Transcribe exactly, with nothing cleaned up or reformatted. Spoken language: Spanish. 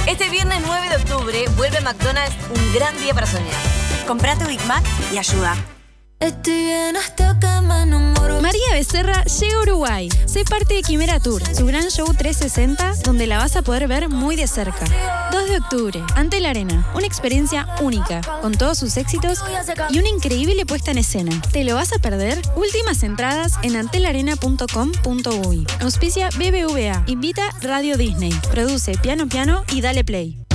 Este viernes nueve de octubre vuelve a McDonald's un gran día para soñar. Comprá tu Big Mac y ayuda. Estoy bien hasta que me enamoro. María Becerra llega a Uruguay. Sé parte de Quimera Tour, su gran show trescientos sesenta, donde la vas a poder ver muy de cerca. dos de octubre, ante la arena. Una experiencia única, con todos sus éxitos y una increíble puesta en escena. ¿Te lo vas a perder? Últimas entradas en antelarena punto com punto uy. Auspicia B B V A. Invita Radio Disney. Produce Piano Piano y Dale Play.